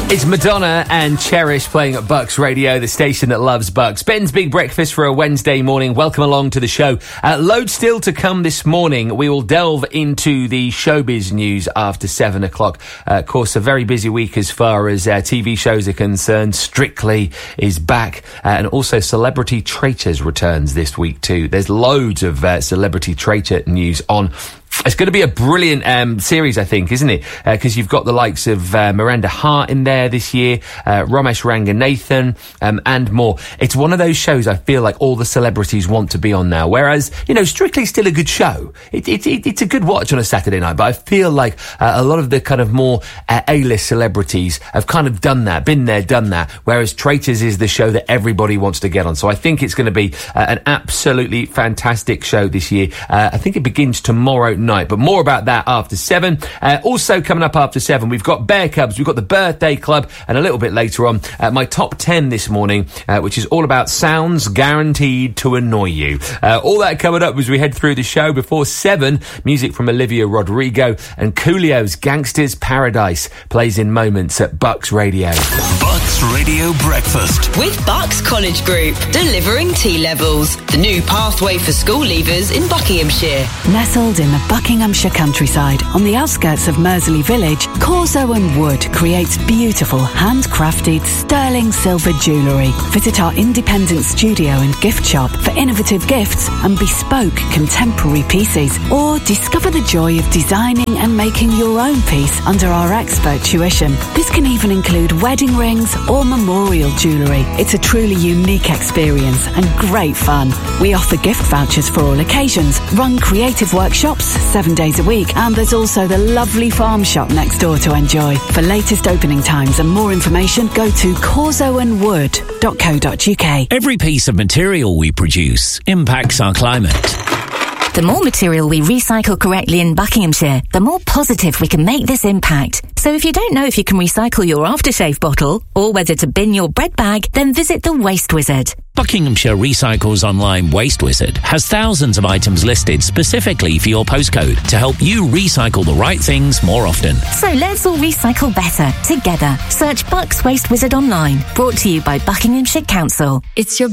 It's Madonna and Cherish playing at Bucks Radio, the station that loves Bucks. Ben's Big Breakfast for a Wednesday morning. Welcome along to the show. Loads still to come this morning. We will delve into the showbiz news after 7 o'clock. Of course, a very busy week as far as TV shows are concerned. Strictly is back. And also Celebrity Traitors returns this week too. There's loads of Celebrity Traitor news on. It's going to be a brilliant series, I think, isn't it? Because you've got the likes of Miranda Hart in there this year, Ramesh Ranganathan, and more. It's one of those shows I feel like all the celebrities want to be on now. Whereas, Strictly's still a good show. It's a good watch on a Saturday night, but I feel like a lot of the kind of more A-list celebrities have kind of done that, been there, done that. Whereas Traitors is the show that everybody wants to get on. So I think it's going to be an absolutely fantastic show this year. I think it begins tomorrow night, but more about that after 7. Also coming up after 7, we've got Bear Cubs, we've got the Birthday Club, and a little bit later on, my top 10 this morning, which is all about sounds guaranteed to annoy you. All that coming up as we head through the show. Before 7, music from Olivia Rodrigo, and Coolio's Gangster's Paradise plays in moments at Bucks Radio. Bucks Radio Breakfast with Bucks College Group, delivering T-levels, the new pathway for school leavers in Buckinghamshire. Nestled in the Buckinghamshire countryside, on the outskirts of Mersey Village, Corso & Wood creates beautiful, handcrafted sterling silver jewellery. Visit our independent studio and gift shop for innovative gifts and bespoke contemporary pieces, or discover the joy of designing and making your own piece under our expert tuition. This can even include wedding rings or memorial jewellery. It's a truly unique experience and great fun. We offer gift vouchers for all occasions, run creative workshops 7 days a week, and there's also the lovely farm shop next door to enjoy. For latest opening times and more information, go to corsoandwood.co.uk. Every piece of material we produce impacts our climate. The more material we recycle correctly in Buckinghamshire, the more positive we can make this impact. So if you don't know if you can recycle your aftershave bottle or whether to bin your bread bag, then visit the Waste Wizard. Buckinghamshire Recycles Online Waste Wizard has thousands of items listed specifically for your postcode to help you recycle the right things more often. So let's all recycle better together. Search Bucks Waste Wizard online. Brought to you by Buckinghamshire Council. It's your